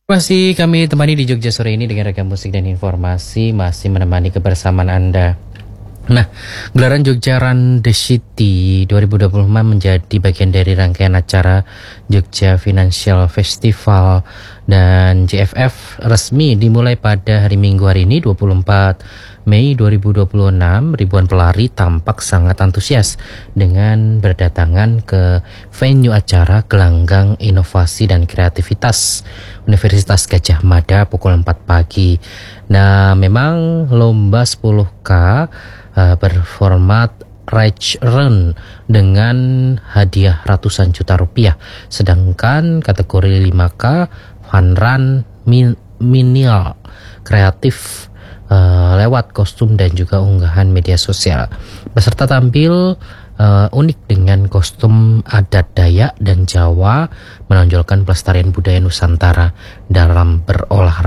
Masih kami temani di Jogja sore ini dengan ragam musik dan informasi masih menemani kebersamaan Anda. Nah, gelaran Jogja Run the City 2025 menjadi bagian dari rangkaian acara Jogja Financial Festival dan JFF resmi dimulai pada hari Minggu hari ini 24 Mei 2026. Ribuan pelari tampak sangat antusias dengan berdatangan ke venue acara Gelanggang Inovasi dan Kreativitas Universitas Gajah Mada pukul 4 pagi. Nah, memang lomba 10K berformat Ride Run dengan hadiah ratusan juta rupiah. Sedangkan kategori 5K Fun Run Minial kreatif lewat kostum dan juga unggahan media sosial. Peserta tampil unik dengan kostum adat Dayak dan Jawa, menonjolkan pelestarian budaya Nusantara dalam berolahraga.